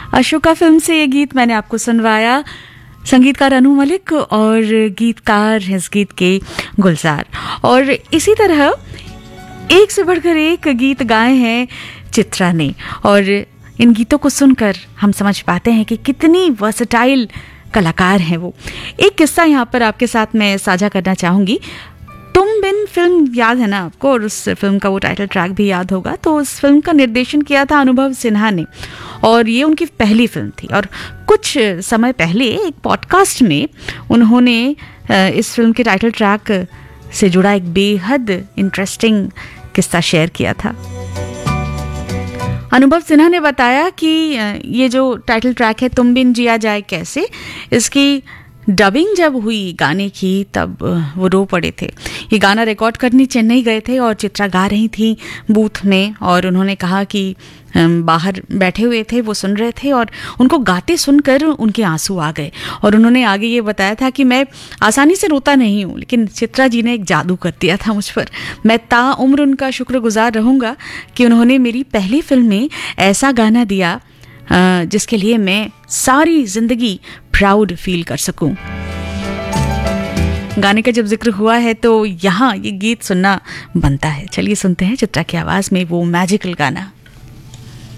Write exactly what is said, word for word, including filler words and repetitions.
Ashoka film से ये गीत मैंने आपको सुनवाया। संगीतकार अनु मलिक और गीतकार इस गीत के गुलजार। और इसी तरह एक से बढ़कर एक गीत गाए हैं चित्रा ने, और इन गीतों को सुनकर हम समझ पाते हैं कि कितनी वर्सटाइल कलाकार हैं वो। एक किस्सा यहाँ पर आपके साथ मैं साझा करना चाहूँगी। तुम बिन फिल्म याद है ना आपको, और उस फिल्म का वो टाइटल ट्रैक भी याद होगा। तो उस फिल्म का निर्देशन किया था अनुभव सिन्हा ने, और ये उनकी पहली फिल्म थी। और कुछ समय पहले एक पॉडकास्ट में उन्होंने इस फिल्म के टाइटल ट्रैक से जुड़ा एक बेहद इंटरेस्टिंग किस्सा शेयर किया था। अनुभव सिन्हा ने बताया कि ये जो टाइटल ट्रैक है तुम बिन जिया जाए कैसे, इसकी डबिंग जब हुई गाने की तब वो रो पड़े थे। ये गाना रिकॉर्ड करने चेन्नई गए थे और चित्रा गा रही थी बूथ में, और उन्होंने कहा कि बाहर बैठे हुए थे, वो सुन रहे थे और उनको गाते सुनकर उनके आंसू आ गए। और उन्होंने आगे ये बताया था कि मैं आसानी से रोता नहीं हूँ, लेकिन चित्रा जी ने एक जादू कर दिया था मुझ पर। मैं ताउम्र उनका शुक्रगुजार रहूँगा कि उन्होंने मेरी पहली फिल्म में ऐसा गाना दिया जिसके लिए मैं सारी जिंदगी प्राउड फील कर सकूं। गाने का जब जिक्र हुआ है तो यहाँ ये गीत सुनना बनता है। चलिए सुनते हैं चित्रा की आवाज में वो मैजिकल गाना।